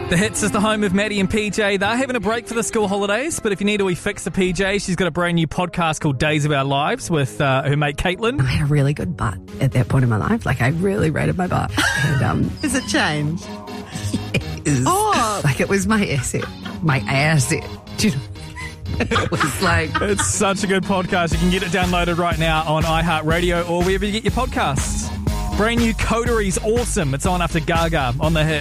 The Hits is the home of Maddie and PJ. They're having a break for the school holidays, but if you need to fix the PJ, she's got a brand new podcast called Days of Our Lives with her mate Caitlin. I had a really good butt at that point in my life. Like, I really rated my butt. And, Has it changed? yes. Oh. Like, it was my asset. My asset. Do you know? It was like... It's such a good podcast. You can get it downloaded right now on iHeartRadio or wherever you get your podcasts. Brand new Coteries, awesome. It's on after Gaga on the Hit.